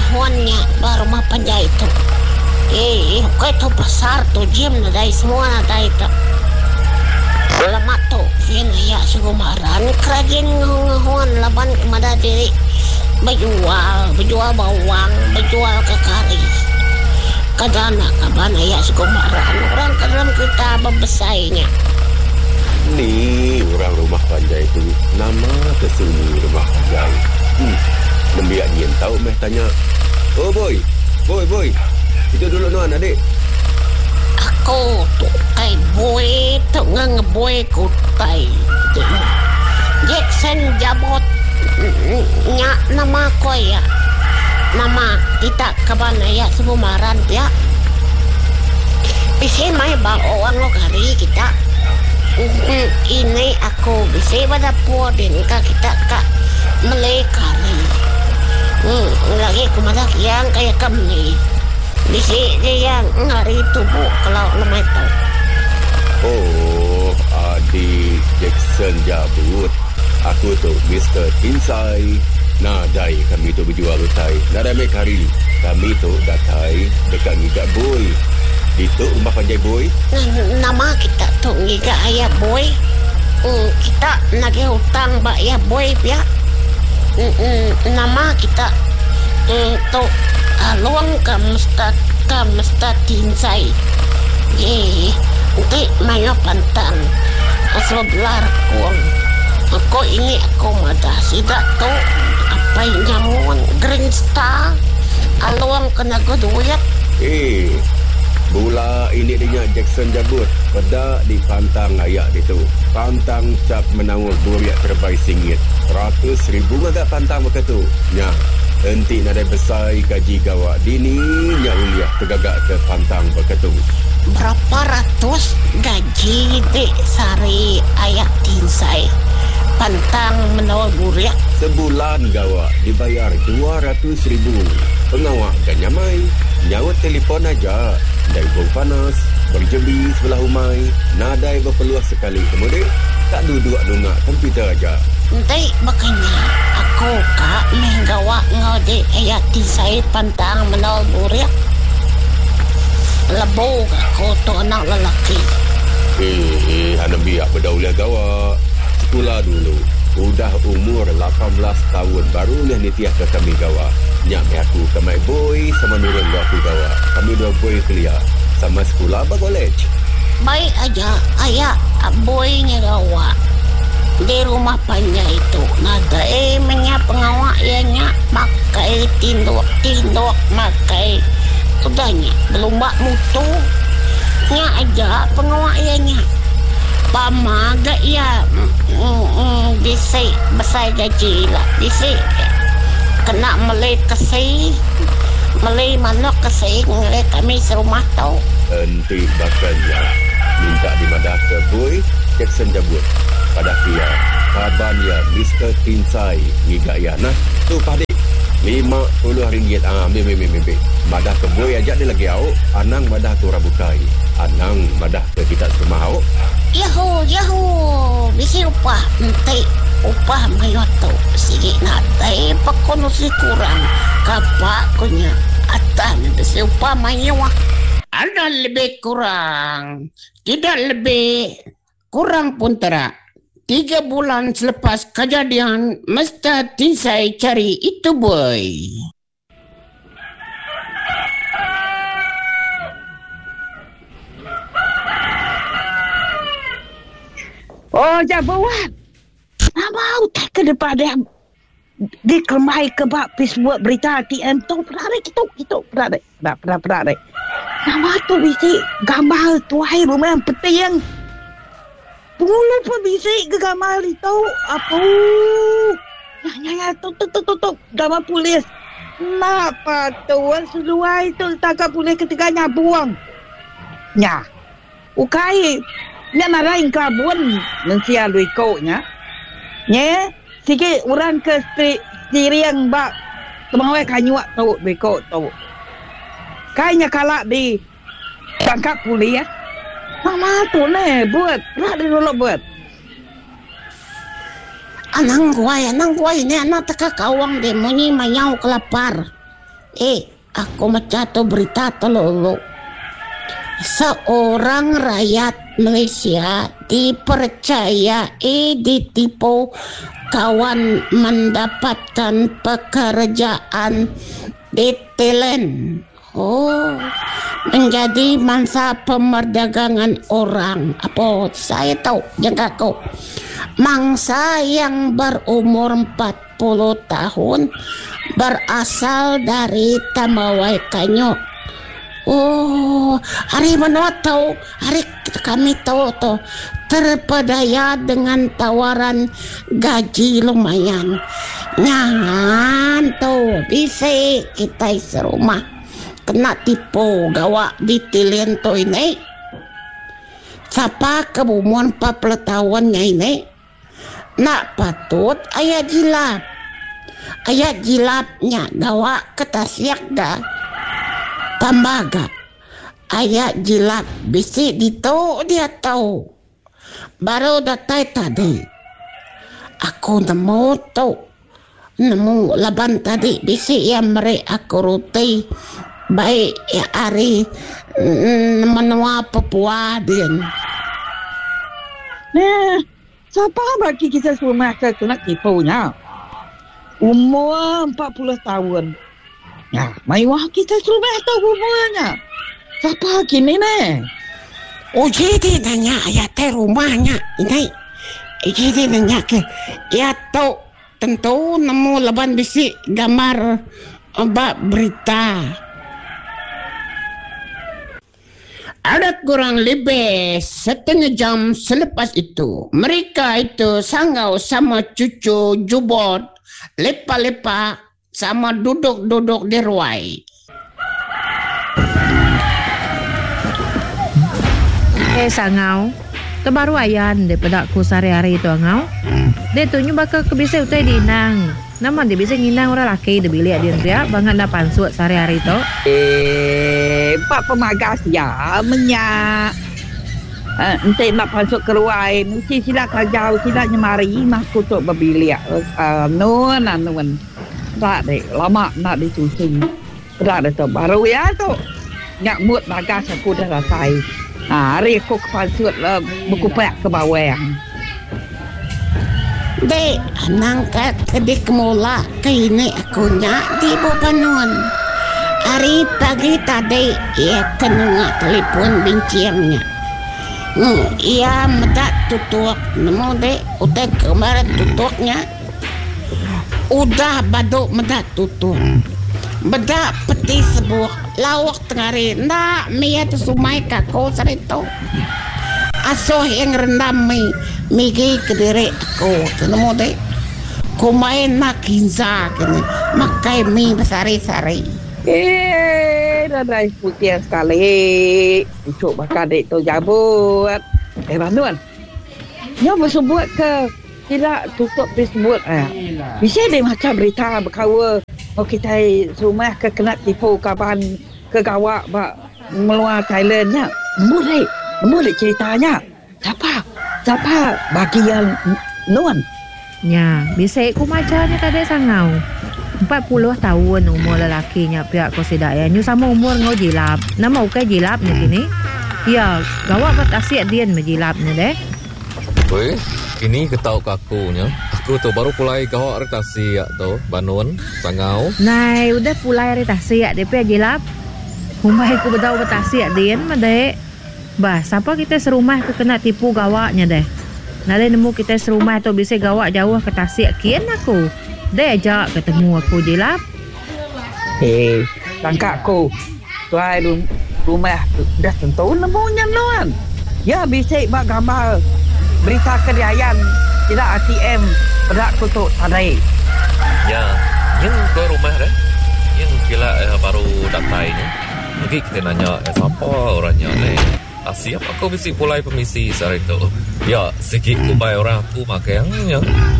ngahuannya baru mapanja itu. Kau itu besar tuh gym na dahil semua na dahil itu. Lama tuh, yun ya sugumaran kerajaan ngahuan laban kemada diri. Berjual bawang, berjual kekari. Kadana kabana ya sugumaran orang kadang kita membesainya. Ni orang rumah panjai itu nama kesini rumah panjai. Nembiak dia tahu meh tanya. Oh boy. Itu dulu nuan adik. Aku tuh kai boy tuh ngeboy kutai. Jackson Jabot nya nama ko ya. Nama kita kabana ya sugumaran ya. Bisa mai bawang lo kari kita. Ini aku bisa pada podin kak kita kak melekari. Lagi kemana yang kayak kami. Bisa dia yang ngari tubuh kalau lemah itu. Oh, adik Jackson Jabut. Aku tu Mr. Tinsai. Nah, dai kami tu berjual utai. Nada mekari. Kami tu datai dekat ngigak boy. Itu rumah panjai boy. Nama kita tu ngigak ayah boy. Kita nagih hutang ba ya boy ya. Nama kita tu luang ka mesta Tinsai. Nanti mayo pantang. Sebelah kuang. Aku ini aku madah sidak tu apa yang nyamun Green Star aluang kena godoyat. Bula ini dia Jackson Jabut pada di pantang ayak itu. Pantang cap menangul buriak terbaik singit. 100,000 agak pantang begitu. Nya, enti nadai besar gaji gawak dini nya uliah tegagak ke pantang begitu. Berapa ratus gaji dek sari ayak Tinsai pantang menawar buriak. Sebulan gawak dibayar 200,000. Pengawak kan nyamai. Nyawat telefon aja. Dai bau panas. Berjembi sebelah umai. Nadai berpeluang sekali. Kemudian tak duduk nungak komputer aja. Nanti makanya aku kak menggawak ngode ayak Tinsai pantang menawar buriak. Lebau aku tu anak lelaki. Hana biak berdaulah gawak. Sekolah dulu. Udah umur 18 tahun baru ni nitiah ke kami gawak. Nyak aku ke my boy sama nurun aku gawak. Kami dua boy kelia. Sama sekolah apa college. Baik aja ayah boynya gawak. Di rumah panjang itu nada menya pengawak ianya pakai tinduk pakai udahnya belum bak mutu nya aja pengawak ianya pamaga ya bisa besar gaji lah bisa kena melay kesih melay manok kesih ngelay kami serumah tau enti bakalnya minta dimadah ke boy Jackson Jabut pada kia kaban ya Mr. Tinsai ngigak ya nah tu padik RM50 ambil madah ke boy ajak dia lagi au anang madah tu rabukai anang madah ke kita semua au Yahoo bisi upah nanti upah mayo tu sige natai pakono si kurang kapak kunya atan bisi upah mayo ada lebih kurang tidak lebih kurang pun terak 3 bulan selepas kejadian Mr. Tinsai cari itu boy. Oh, Jabawat. Nama utak ke depan dia. Dikelmai ke bak pis buat berita TM tu. Peradik. Nama tu bisik gambar tuai rumah yang penting. Pulu pun bisik ke gambar itu. Apa? Nyanyi tutup. Gambar polis. Napa tu? Seluai tu tangkap polis ketiganya buang. Nya. Ukai. Nya narain kabun. Nansia lui kau nya. Nya. Sikit orang ke siriang bak. Temangwai kanyuak tu. Lui kau tu. Kayaknya kalak di tangkap polis. Mama tu ne buat. Rak dia dulu buat. Anang guai ni anak teka kawang dia munyi mayau kelapar. Aku macam berita telulu. Seorang rakyat Malaysia dipercayai ditipu kawan mendapatkan pekerjaan di Thailand. Menjadi mangsa pemerdagangan orang. Apa saya tahu, jangan kau. Mangsa yang berumur 40 tahun berasal dari Tamawai Kanyo. Hari mana tahu? Hari kami tahu tu terpedaya dengan tawaran gaji lumayan. Nyan tu bisa kita serumah kena tipu gawak di Thailand tu ini. Siapa keumur 40 tahunnya ini nak patut ayat jilap. Ayat jilapnya gawak ketasiak dah. Tambaga ayat jilap bisik dito dia tahu. Baru datai tadi aku nemu laban tadi bisik yang mereka aku ruti baik ya hari menua Papua din. Siapa bagi kita semua kena tipunya? Umur 40 tahun. Ya, maiwah kita suruh tahu rumahnya. Siapa kini ni? Jadi nanya ayat rumahnya ini. Jadi nanya ke ya tahu tentu nemu laban bisik gambar berita. Ada kurang lebih setengah jam selepas itu, mereka itu sanggau sama cucu jubot lepa-lepa sama duduk-duduk di ruai. Sangau, terbaru ayan daripada aku sehari-hari itu angau. Dia tu nyu bakal kebisa utai di inang. Nama dia bisa nginang orang laki dia bilik dia teriak banget nak pansut sehari-hari itu. Pak pemagas ya menyak. Nanti nak pansut ke ruai, mesti sila kajau, sila nyemari mak kutuk berbilik. Nun. Tak deh, lama nak disusun. Tak ada tu baru ya tu. Nyak mut bagas aku dah selesai. Hari aku kepansut lah berkupak ke bawah. Dek, nangkat kedik mula ke ini aku nyak di Bobanun. Hari pagi tadi ia kena telefon bincangnya. Ia medak tutup, nemu dek, udah kemarin tutupnya. Udah baduk medak tutup. Bedak peti sebuah lawak tengari. Nak mia tu sumai kako serito. Asoh yang rendam migi ke diri aku. Nemu dek. Kumain nak kinza kini. Makai mi besari-sari. Dah putih sekali. Ucuk bakal dek tu jabut. Bantuan. Nya bersebut ke tidak tutup disebut. Bisa dia macam berita berkawa. Kita rumah ke kena tipu kawan ke gawak meluar Thailandnya. Boleh ceritanya. Siapa bagian Nuan? Ya, bisa aku macamnya tadi sangau. 40 tahun umur lelakinya pihak kosidaya. Nyu sama umur ngau jilap. Nama ukai jilapnya kini. Ya, gawak bertasiak dian menjilapnya deh. Weh, ini ketau kakunya. Aku tu baru pulai gawak retasiak tu. Banun, sangau. Nai, udah pulai retasiak deh pihak jilap. Umai aku bertahu bertasiak dian mah deh. Bah, siapa kita serumah ke kena tipu gawaknya deh. Nale nemu kita serumah tu bisa gawak jauh ke tasik kian aku. Dia ajak ketemu aku jilap. Tangkap aku. Tuai rumah dah tentu nemunya Nuan. Ya bisa bak gambar berita kediayan tidak ATM berak kutuk tadi. Ya, yang ke rumah deh. Yang kira baru datainya. Mungkin kita nanya siapa orangnya ni. Siap aku mesti pulai permisi sehari itu. Ya, sikit kubai orang aku makanya.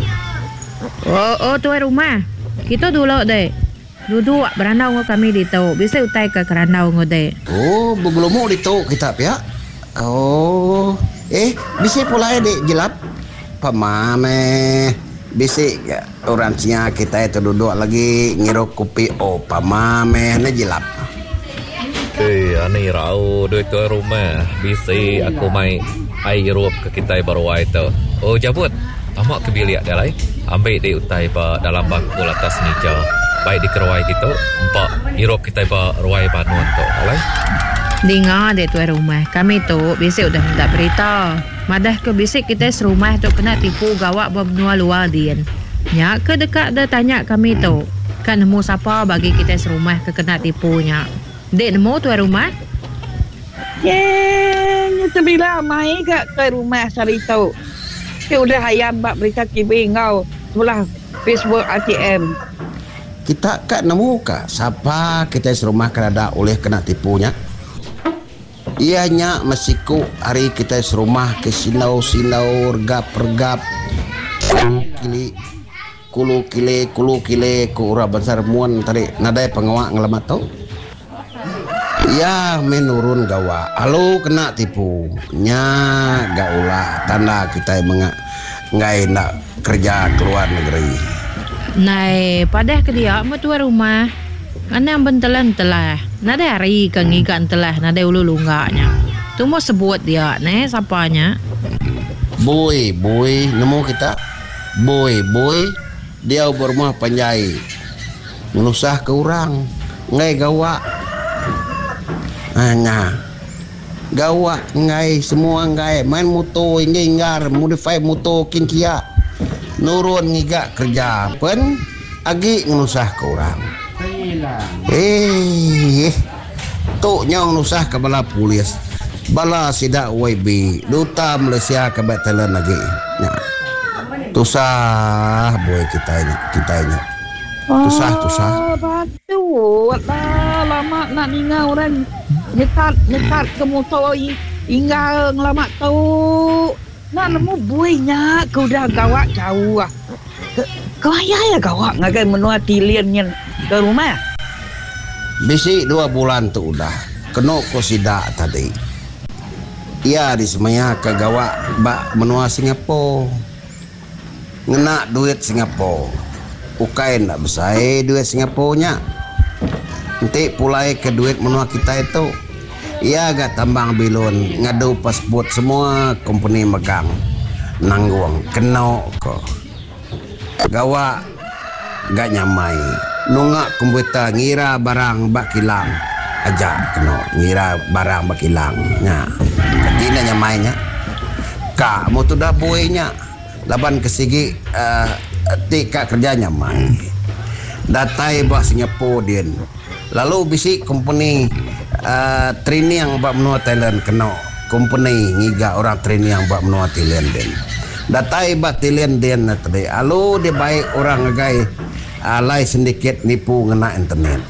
Tuai rumah. Kita dulu deh. Duduk berandau dengan kami di tau. Bisa utai ke kerandau dengan deh. Belum mau di tau kita pihak. Bisa pulai dek jelap. Pemame. Bisik orang sia kita itu duduk lagi ngirup kopi pamameh na jilap. Ani rau duit tuan rumah. Bisi aku mai air rup ke kita baru itu. Oh jabut. Amak ke bilik dia lai. Ambil di utai pa dalam bangku atas meja. Baik di keruai kita. Empat irup kita pa ruai banuan tu. Alai. Dengar deh tuan rumah. Kami tu bisik udah minta berita. Madah ke bisik kita serumah tu kena tipu gawak berbenua luar dian. Nya ke dekat dah tanya kami tu. Kan nemu siapa bagi kita serumah ke kena tipunya. Dek nemu tuan rumah? Nya terbilang mai ke rumah sari tu. Dia udah hayam bak berita TV kau sebelah Facebook ATM. Kita kat nemu ka siapa kita serumah kerada oleh kena tipunya. Ianya masiku hari kita serumah ke silau-silau regap-regap kulu kile ku ura besar muan tadi nadai pengawak ngelamat tau. Ya menurun gawa. Halo kena tipu. Nya gaulah tanda kita ngai nak kerja keluar negeri. Nai padah ke dia tuan rumah. Ana bentelan telah. Nada hari ke ngikan telah nada ulu lunggaknya. Tu mau sebut dia siapanya? Boy nemu kita. Boy dia berumah panjai. Menusah ke orang. Ngai gawak. Gawak ngai semua ngai main motor ngar modify motor kinkia nurun ngigak kerja pen agi nusah ke orang tok nyong nusah ke bala polis bala sidak YB duta Malaysia ke Thailand lagi tusah boy kita ini tusah Patut lah lama nak ninga orang nyekat ke motor hingga ngelamat tu. Nak nemu buihnya kau dah gawak jauh ah. Kau ayah gawak ngagai menua tiliannya ke rumah. Bisi 2 bulan tu udah kena ko sidak tadi. Ia di semaya ke gawak bak menua Singapura. Ngena duit Singapura. Ukai nak besai duit Singapurnya. Nanti pulai ke duit menua kita itu. Ia agak tambang bilon ngadu pasport semua company megang nanggung kena ko. Gawa gak nyamai. Nungak komputer ngira barang bak kilang aja kena ngira barang bak kilang. Nya. Katina nyamainya. Kak mau tu dah boynya. Laban kesigi tika kerjanya mai. Datai buat Singapura dia. Lalu bisik company training yang buat menua Thailand kena company ngiga orang training yang buat menua Thailand dia. Datai buat Thailand dia tadi. Lalu dia baik orang agai alai sedikit nipu ngena internet.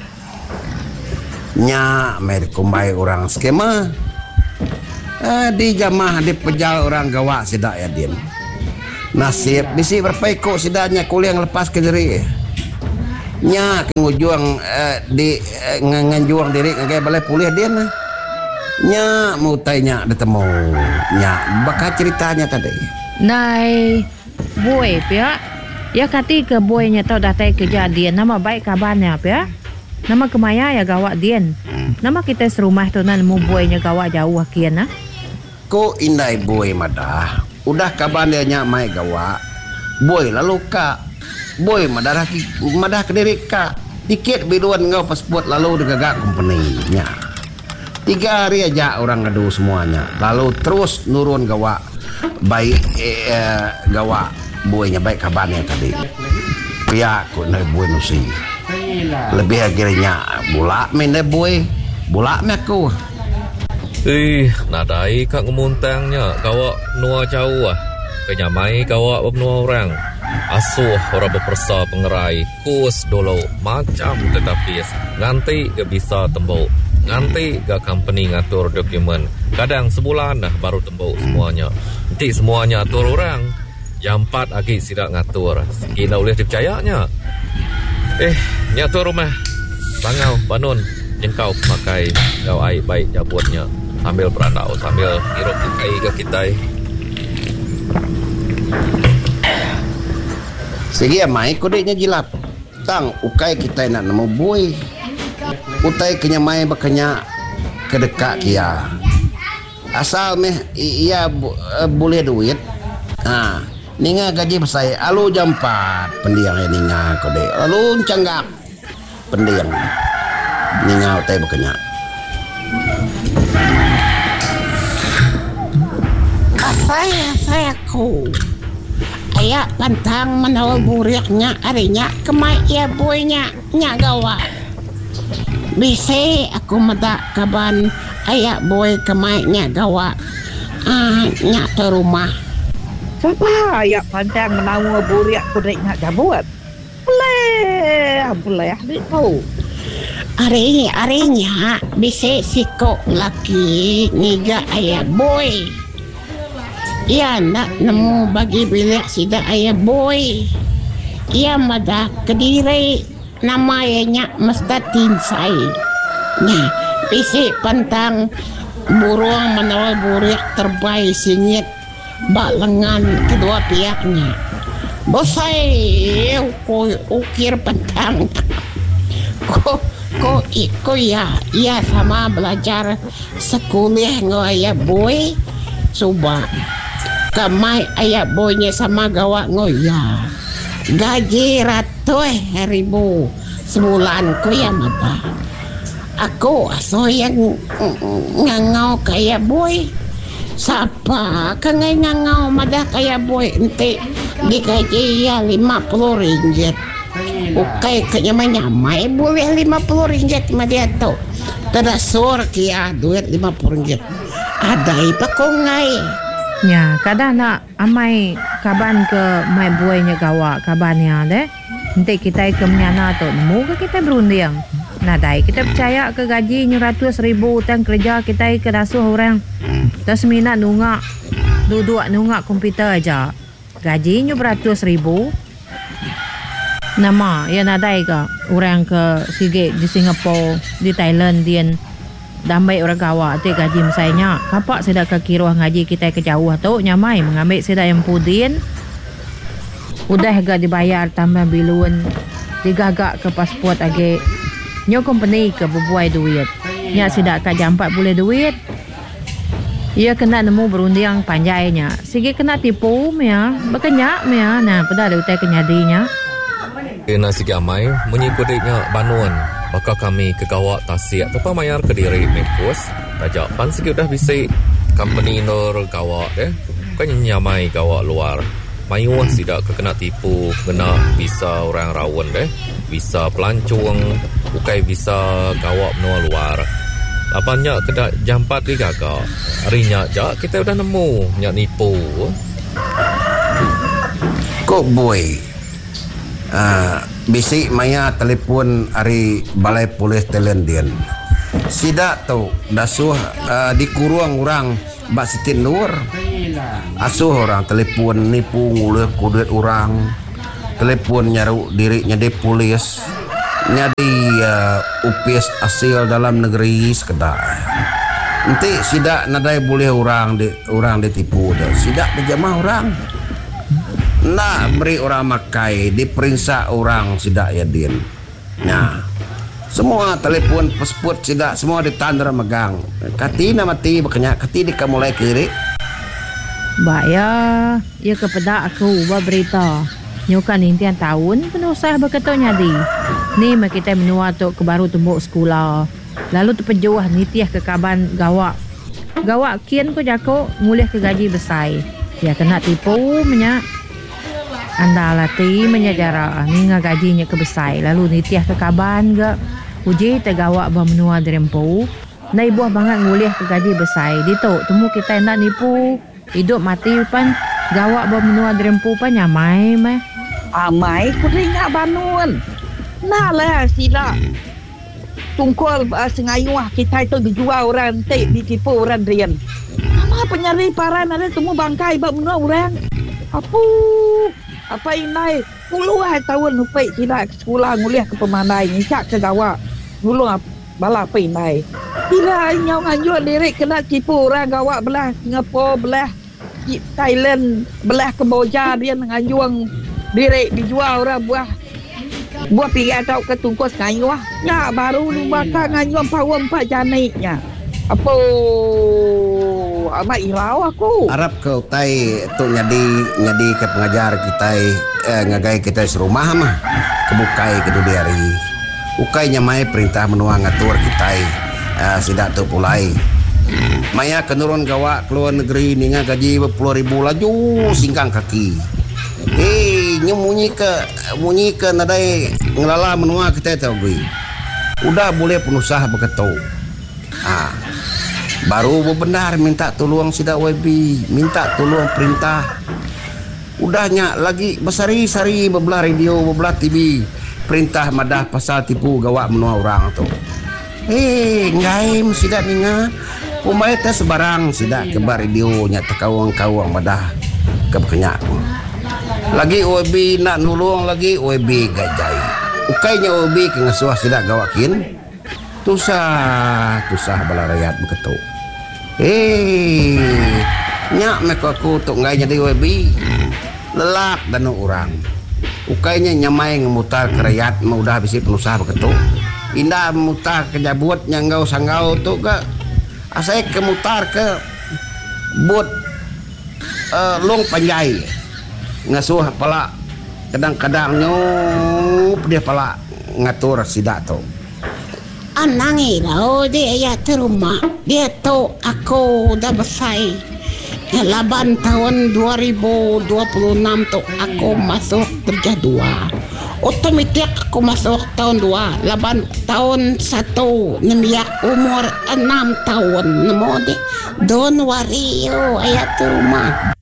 Nya mereka baik orang skema. Di jamah di pejal orang gawak sidak ya dia. Nasib bisi berpaiko sidanya kuliah lepas ke diri. Nya kengujuang di nganjuang diri ngagai balai pulih dia na. Nya mau tanya ditemu. Nya bakal ceritanya tadi. Nai boy pia. Ya kati ke boynya tau datai kejadian nama baik kabarnya pia. Nama kemaya ya gawak dian. Nama kita serumah tu nan mu boynya gawak jauh kian na. Ko indai boy madah. Udah kabarnya nya mai gawak. Boy lalu kak. Boy madah ke diri kak. Tiket biduan ngau pasport lalu digagak company nya. 3 hari aja orang ngadu semuanya. Lalu terus nurun gawak. Baik gawak boynya baik kabarnya tadi. Pihak ku nai boy nusi. Lebih akhirnya bulak main deh boy. Bulak me aku. Nadai kak ngemuntangnya gawak nua jauh kenyamai gawak benua orang. Asuh orang berpersa pengerai kus dolo macam tetapi nganti ke bisa tembok. Nganti ke company ngatur dokumen. Kadang sebulan dah baru tembok semuanya. Nanti semuanya atur orang. Yang 4 lagi tidak ngatur. Sekina boleh dipercayanya. Nyatur rumah. Bangau, banun. Jengkau pakai gau air baik jabutnya. Sambil berandau, sambil hirup kai ke kita. Sige mai kodenya jilap. Tang ukai kita nak nemu boy. Utai kenya mai bakanya kedekak kia. Asal meh ia boleh duit. Ninga gaji besai alu jam 4 pendiang ninga kode. Alu canggak pendiang. Ninga utai bakanya. Saya ku ayah pantang menawar buriaknya arinya kemai ia boynya gawa bisa aku medak kaban ayah boy kemai gawa nya ke rumah. Siapa ayah pantang menawar buriak kudek nak jabuat? Boleh adik tahu. Arinya bisa siko laki niga ayah boy. Ia nak nemu bagi bilik sida ayah boy. Ia madah Kediri namanya mesti Tinsai. Nah, bisi pantang burung menawar burik terbaik singit bak lengan kedua pihaknya. Bosai ukir pantang. Ko ya sama belajar sekolah ayah boy. Coba kamai ayah boynya sama gawak ngoya gaji 100,000 sebulan ko ya mata aku aso yang ngangau kayak boy siapa kangai ngangau madah kayak boy ente digaji ya 50 ringgit ukai kenyamai boleh 50 ringgit mah dia tu terasur kia duit 50 ringgit ada ipa ko ngai. Ya, kadang nak amai kaban ke mai buainya gawa kabannya deh. Nanti kita ke menyana tu, nemu ke kita berunding. Nadai kita percaya ke gaji 100,000 tang kerja kita ke dasuh orang. Tas minat nungak, duduk nungak komputer aja. Gaji 100,000. Nama ya nadai ke orang ke sige di Singapura, di Thailand dian. Damai orang gawa tu gaji misalnya kapak saya dah kira ngaji kita ke jauh tu nyamai mengambil saya dah yang pudin udah agak dibayar tambah bilun digagak ke pasport age nyo company ke berbuai duit nya sidak ka jam 4 boleh duit ia kena nemu berunding panjainya sige kena tipu mea berkenyak mea nah pada utai kenyadinya kena sige amai menyikutinya banuan maka kami ke gawak Tasik atau mayar Kediri Mekos tajak pan sikit dah bisik company nor gawak kan nyamai gawak luar mayuah sidak kena tipu kena bisa orang rawan bisa pelancong bukai bisa gawak menua luar lapanya kena jam 4 di gagak harinya jak kita udah nemu nyak nipu kok boy bisik maya telefon hari balai polis Telendian. Sidak tu dasuh dikurung orang bak sitin nur. Asuh orang telefon nipu nguleh kudet orang. Telefon nyaru diri nyadi polis. Nyadi upis asil dalam negeri sekedar. Nanti sidak nadai boleh orang ditipu dah. Sidak dijamah orang. Nak beri orang makai diperiksa orang sidak yadin. Nah, semua telefon pasport sidak semua ditandar megang. Kati na mati bakanya kati di kamulai kiri. Baya, ya kepada aku ubah berita. Nyokan intian tahun penusah berkata nyadi. Ni mak kita menua tu ke baru tumbuk sekolah. Lalu tu penjuah nitiah ke kaban gawak. Gawak kian ko jako mulih ke gaji besar. Ya kena tipu menyak. Anda latih menyajara ni gajinya kebesar lalu nitiah ke kaban ke uji tegawak bermenua derempu na ibuah banget nguliah ke gaji besar dito temu kita nak nipu hidup mati pan gawak bermenua derempu pan nyamai meh amai kuring nak banun nak lah sila tungkol sengayuah kita itu dijual orang tek ditipu orang rian ama penyari paran ada temu bangkai bermenua orang apa inai puluhan tahun lupai tidak sekolah nguliah ke pemandai nyisak ke gawak dulu bala apa inai tidak nyau anjur lirik kena tipu orang gawak belah Singapura belah Thailand belah Kemboja dia nganjuang dijual orang buah pinggan tau ketungkus ngayuh. Nak baru lu bakar ngayuh power 4 janiknya. Apa amat irau aku. Harap kau tai tu nyadi ke pengajar kita ngagai kita serumah mah. Kebukai kedua hari. Ukai nyamai perintah menua ngatur kita sidak tu pulai. Maya kenurun gawa keluar negeri ninga gaji berpuluh ribu laju singkang kaki. Munyi ke nadai ngelala menua kita tahu gue. Udah boleh penusaha beketu. Baru benar minta tolong sidak WB, minta tolong perintah. Udahnya lagi besari-sari bebelah radio, bebelah TV. Perintah madah pasal tipu gawak menua orang tu. Ngai sidak ninga. Pumai teh sebarang sidak kebar radio nya tekawang-kawang madah kebenyak. Lagi OB nak nulung lagi OB gajai. Ukainya OB ke ngasuh sidak gawakin. Tusah bala rakyat begitu. Nyak mek aku tok ngai jadi OB. Lelak dan orang. Ukainya nyamai ngemutar ke rakyat mau udah bisi penusaha begitu. Indah mutar ke jabut nyanggau sanggau tu ke asai kemutar ke bot long panjai ngasuh pala kadang-kadang nyup dia pala ngatur sidak tu anangi lah dia ya terumah dia tu aku dah besai laban tahun 2026 tu aku masuk kerja 2 otomatis aku masuk tahun 2 laban tahun 1 nemiak umur 6 tahun nemo deh don't worry ayat rumah